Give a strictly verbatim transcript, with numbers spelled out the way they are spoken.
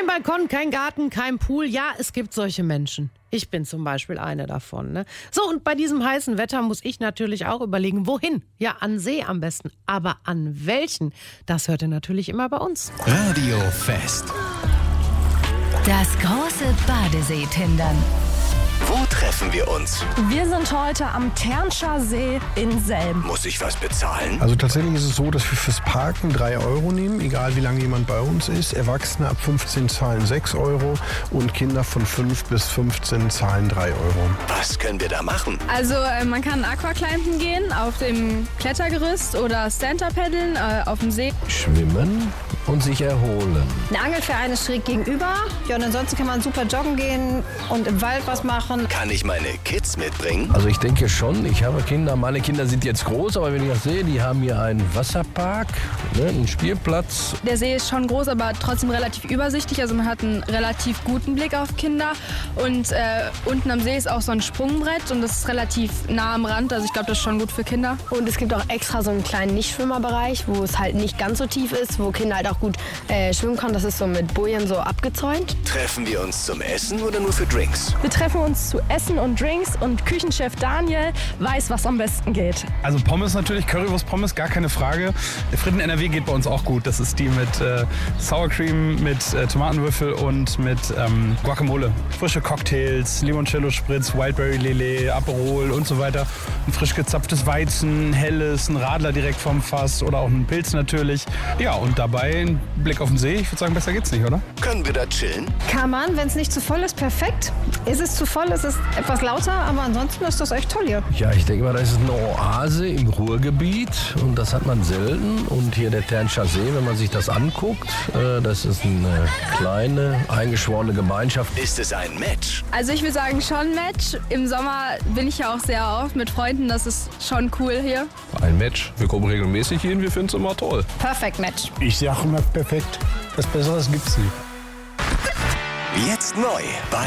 Balkon, kein Garten, kein Pool. Ja, es gibt solche Menschen. Ich bin zum Beispiel eine davon. Ne? So, und bei diesem heißen Wetter muss ich natürlich auch überlegen, wohin? Ja, an See am besten. Aber an welchen? Das hört ihr natürlich immer bei uns. Radio Fest. Das große Badesee-Tindern. Wo treffen wir uns? Wir sind heute am Ternscher See in Selm. Muss ich was bezahlen? Also tatsächlich ist es so, dass wir fürs Parken drei Euro nehmen, egal wie lange jemand bei uns ist. Erwachsene ab fünfzehn zahlen sechs Euro und Kinder von fünf bis fünfzehn zahlen drei Euro. Was können wir da machen? Also äh, man kann Aquaclimben gehen auf dem Klettergerüst oder Stand-Up paddeln äh, auf dem See. Schwimmen und sich erholen. Eine Angelverein ist schräg gegenüber. Ja, und ansonsten kann man super joggen gehen und im Wald was machen. Kann ich meine Kids mitbringen? Also ich denke schon, ich habe Kinder, meine Kinder sind jetzt groß, aber wenn ich das sehe, die haben hier einen Wasserpark, ne, einen Spielplatz. Der See ist schon groß, aber trotzdem relativ übersichtlich. Also man hat einen relativ guten Blick auf Kinder. Und äh, unten am See ist auch so ein Sprungbrett und das ist relativ nah am Rand. Also ich glaube, das ist schon gut für Kinder. Und es gibt auch extra so einen kleinen Nichtschwimmerbereich, wo es halt nicht ganz so tief ist, wo Kinder halt auch gut äh, schwimmen können. Das ist so mit Bojen so abgezäunt. Treffen wir uns zum Essen oder nur für Drinks? Wir treffen uns zu Essen und Drinks und Küchenchef Daniel weiß, was am besten geht. Also Pommes natürlich, Currywurst-Pommes, gar keine Frage. Fritten N R W geht bei uns auch gut. Das ist die mit äh, Sour Cream, mit äh, Tomatenwürfel und mit ähm, Guacamole. Frische Cocktails, Limoncello-Spritz, Wildberry Lillet, Aperol und so weiter. Ein frisch gezapftes Weizen, helles, ein Radler direkt vom Fass oder auch ein Pilz natürlich. Ja, und dabei ein Blick auf den See. Ich würde sagen, besser geht's nicht, oder? Können wir da chillen? Kann man, wenn es nicht zu voll ist, perfekt. Ist es zu voll, ist es etwas lauter, aber ansonsten ist das echt toll hier. Ja, ich denke mal, das ist eine Oase im Ruhrgebiet und das hat man selten. Und hier der Ternscher See, wenn man sich das anguckt, äh, das ist eine kleine, eingeschworene Gemeinschaft. Ist es ein Match? Also ich würde sagen, schon Match. Im Sommer bin ich ja auch sehr oft mit Freunden. Das ist schon cool hier. Ein Match. Wir kommen regelmäßig hin, wir finden es immer toll. Perfekt Match. Ich sage immer perfekt. Was Besseres gibt's nicht. Jetzt neu bei